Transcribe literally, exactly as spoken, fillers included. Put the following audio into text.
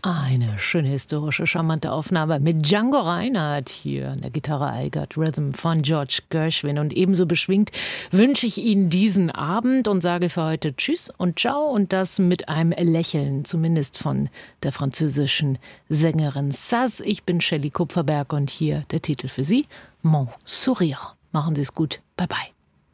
Eine schöne, historische, charmante Aufnahme mit Django Reinhardt hier an der Gitarre I Got Rhythm von George Gershwin. Und ebenso beschwingt wünsche ich Ihnen diesen Abend und sage für heute Tschüss und Ciao und das mit einem Lächeln, zumindest von der französischen Sängerin Saz. Ich bin Shelley Kupferberg und hier der Titel für Sie, Mon Sourire. Machen Sie es gut. Bye bye.